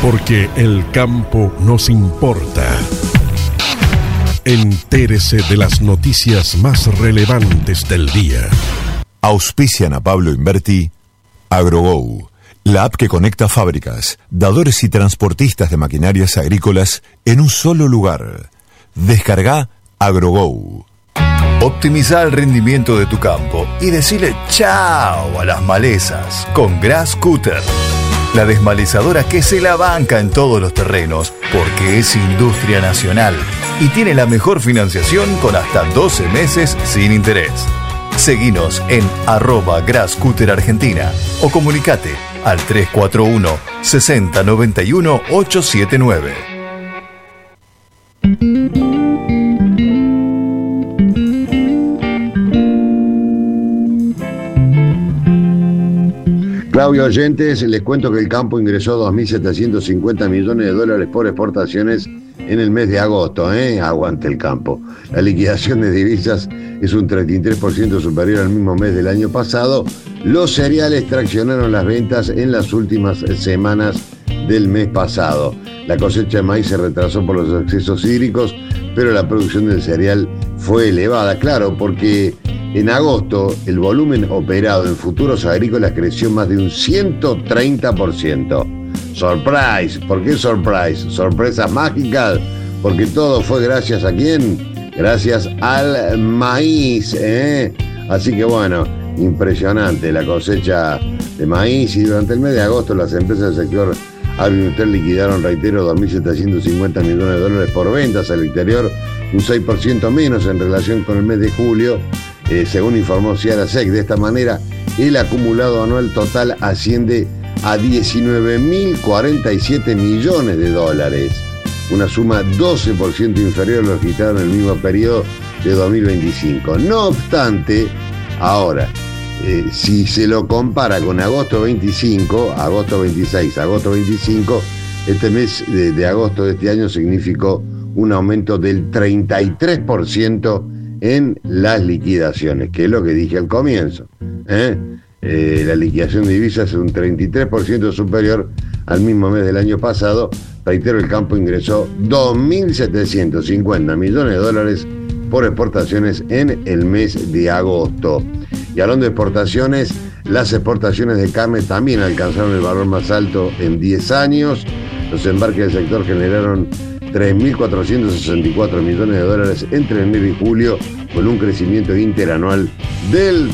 Porque el campo nos importa. Entérese de las noticias más relevantes del día. Auspician a Pablo Inverti AgroGo, la app que conecta fábricas, dadores y transportistas de maquinarias agrícolas en un solo lugar. Descarga AgroGo. Optimiza el rendimiento de tu campo y decile chao a las malezas con Grass Cutter, la desmalezadora que se la banca en todos los terrenos porque es industria nacional y tiene la mejor financiación con hasta 12 meses sin interés. Seguinos en @GrassCutterArgentina o comunicate al 341 60 91 879. Claudio oyentes, les cuento que el campo ingresó 2.750 millones de dólares por exportaciones en el mes de agosto, aguante el campo. La liquidación de divisas es un 33% superior al mismo mes del año pasado. Los cereales traccionaron las ventas en las últimas semanas del mes pasado. La cosecha de maíz se retrasó por los excesos hídricos, pero la producción del cereal fue elevada, claro, porque en agosto el volumen operado en futuros agrícolas creció más de un 130%. Surprise, ¿por qué surprise? Sorpresas mágicas, porque todo fue gracias a ¿quién? Gracias al maíz, Así que bueno, impresionante la cosecha de maíz, y durante el mes de agosto las empresas del sector agroindustrial liquidaron, reitero, 2.750 millones de dólares por ventas al exterior, un 6% menos en relación con el mes de julio, según informó Ciara-Sec. De esta manera, el acumulado anual total asciende a 19.047 millones de dólares, una suma 12% inferior a lo registrado en el mismo periodo de 2025. No obstante, ahora, si se lo compara con agosto 25, agosto 26, agosto 25, este mes de agosto de este año significó un aumento del 33% en las liquidaciones, que es lo que dije al comienzo. La liquidación de divisas es un 33% superior al mismo mes del año pasado. Reitero, el campo ingresó 2.750 millones de dólares por exportaciones en el mes de agosto. Y hablando de exportaciones, las exportaciones de carne también alcanzaron el valor más alto en 10 años. Los embarques del sector generaron 3.464 millones de dólares entre enero y julio, con un crecimiento interanual del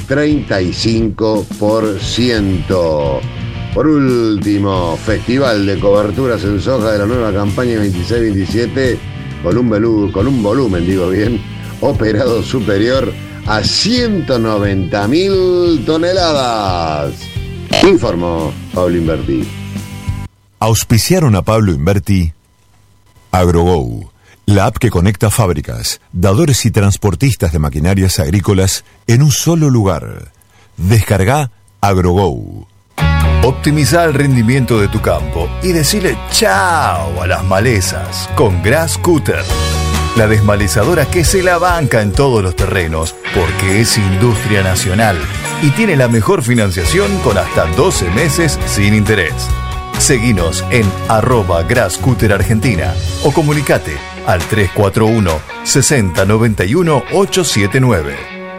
35%. Por último, festival de coberturas en soja de la nueva campaña 26-27, con un volumen, operado superior a 190.000 toneladas. Informó Pablo Inverti. Auspiciaron a Pablo Inverti AgroGo, la app que conecta fábricas, dadores y transportistas de maquinarias agrícolas en un solo lugar. Descarga AgroGo. Optimiza el rendimiento de tu campo y decile chao a las malezas con Grass Cutter, la desmalezadora que se la banca en todos los terrenos porque es industria nacional y tiene la mejor financiación con hasta 12 meses sin interés. Seguinos en @GrassCutterArgentina o comunicate al 341 60 91 879.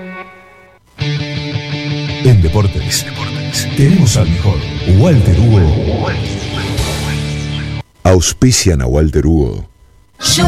En Deportes tenemos al mejor Walter Hugo. Auspician a Walter Hugo.